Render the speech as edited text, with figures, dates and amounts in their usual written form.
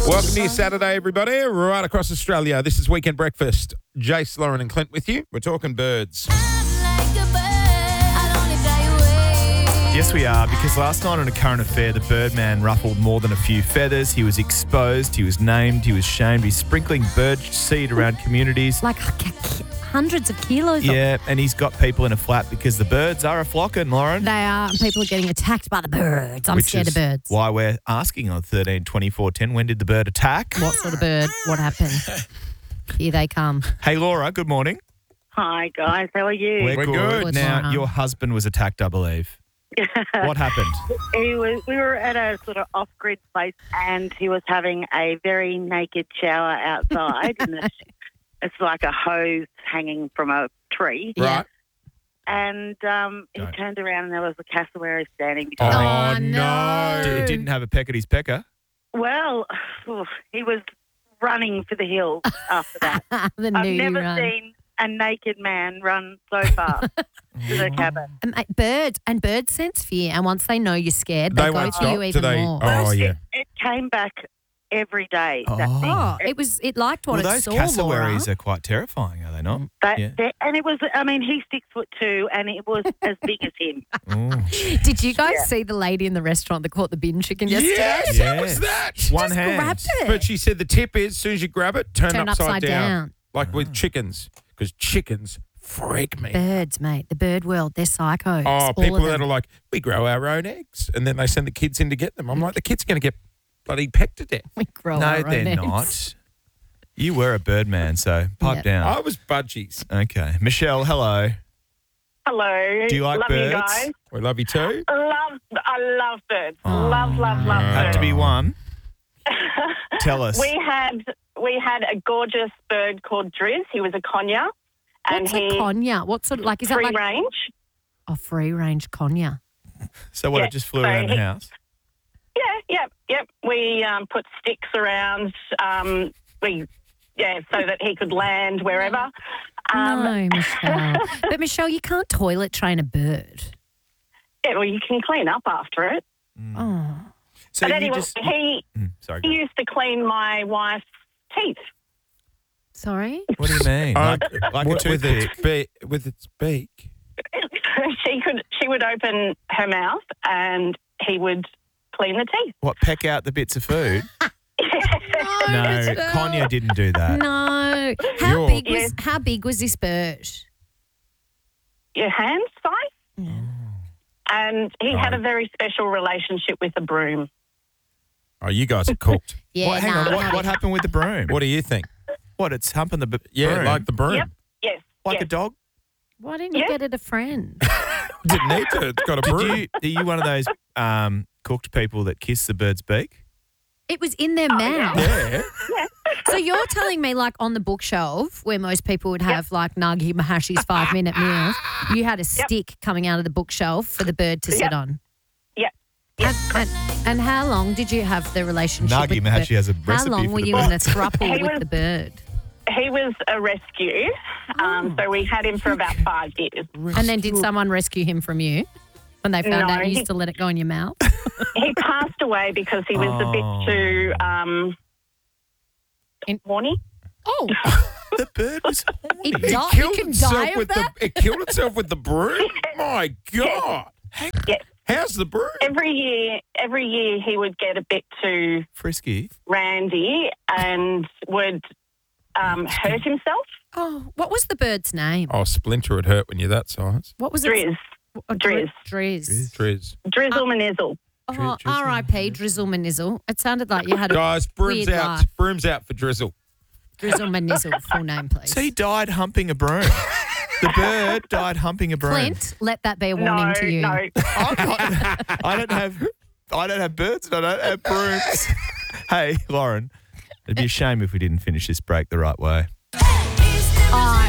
Welcome to your Saturday, everybody, right across Australia. This is Weekend Breakfast. Jace, Lauren and Clint with you. We're talking birds. Yes, we are, because last night on A Current Affair, the Birdman ruffled more than a few feathers. He was exposed, he was named, he was shamed. He's sprinkling bird seed around communities. Like hundreds of kilos. Yeah, and he's got people in a flat because the birds are a-flocking, Lauren. They are. And people are getting attacked by the birds. I'm scared of birds. Why we're asking on 13 24 10, when did the bird attack? What sort of bird? What happened? Here they come. Hey, Laura, good morning. Hi, guys. How are you? We're good. Good, Now, Laura. your husband was attacked, I believe. What happened? We were at a sort of off-grid place, and he was having a very naked shower outside. It's like a hose hanging from a tree. Yeah. Right. And he Don't. turned around, and there was a cassowary standing between. Oh, no. It didn't have a peck at his pecker. Well, he was running for the hills after that. The I've new never run. seen a naked man run so fast to the cabin. Birds sense fear, and once they know you're scared, They they go won't for stop, you do even they? more. Oh, yeah. It came back every day. That Oh. thing. Oh, it liked what Well, it those saw, cassowaries Laura. are quite terrifying, are they not? Yeah. And it was, I mean, he's 6'2", and it was as big as him. Ooh. Did you guys Yeah. see the lady in the restaurant that caught the bin chicken yesterday? Yes, Yeah. how was that? One Just hand. grabbed it. But she said the tip is, as soon as you grab it, turn upside down. Like with chickens, because chickens freak me. Birds, mate. The bird world, they're psychos. Oh, all people of that them. are like, we grow our own eggs, and then they send the kids in to get them. I'm like, the kid's going to get bloody pecked to death. We grow No, our they're own eggs. not. You were a bird man, so pipe Yeah. down. I was budgies. Okay. Michelle, hello. Hello. Do you like love birds? you guys. We love you too. I love birds. Oh. Love Had birds. to be one. Tell us. We had a gorgeous bird called Driz. He was a conure, and What's a he conure? What sort of, like, is that free like range. a free range conure? So what, Yeah, it just flew so around the he- house? Yep. We put sticks around. So that he could land wherever. No, Michelle. But Michelle, you can't toilet train a bird. Yeah, well, you can clean up after it. Oh. So But you anyway, just... Sorry. he used to clean my wife's teeth. Sorry? What do you mean? Like a with toothpick? with its beak. She would open her mouth, and he would clean the teeth. What, peck out the bits of food? No, Michelle. Konya didn't do that. No. You're- How big was this bird? Your hand size. And he had a very special relationship with a broom. Oh, you guys are cooked. Yeah, What, hang on, what happened with the broom? What do you think? What, it's humping the broom? Like the broom. Yep. Yes. Like yes. a dog? Why didn't you Yeah. get it a friend? Didn't need to. It's got a broom. Are you one of those cooked people that kiss the bird's beak? It was in their mouth. Yeah. So you're telling me, like, on the bookshelf where most people would have like Nagi Mahashi's 5-minute meals, you had a stick coming out of the bookshelf for the bird to sit Yep. on. Yep. And how long did you have the relationship Nagi with the Mahashi bird? has a How recipe long for were the you bird. in a throuple He with was- the bird? He was a rescue. So we had him for about 5 years. And then did someone rescue him from you when they found No, out you he- used to let it go in your mouth? He passed away because he was a bit too horny. Oh, The bird was it, horny. di- it can die of with that? it killed itself with the broom. My God. Yes. How's the broom? Every year he would get a bit too Frisky. randy and would hurt himself. Oh, what was the bird's name? Oh, Splinter would hurt when you're that size. What was it? Driz. Oh, Driz. Driz. Driz. Drizzle Manizzle. Oh, Drizzle. R.I.P. Drizzle Manizzle. It sounded like you had a Guys, broom's weird out. life. Broom's out for Drizzle. Drizzle Manizzle, full name, please. So he died humping a broom. The bird died humping a broom. Clint, let that be a warning No, to you. no. I'm not, I don't have birds and I don't have brooms. Hey, Lauren, it'd be a shame if we didn't finish this break the right way. Oh,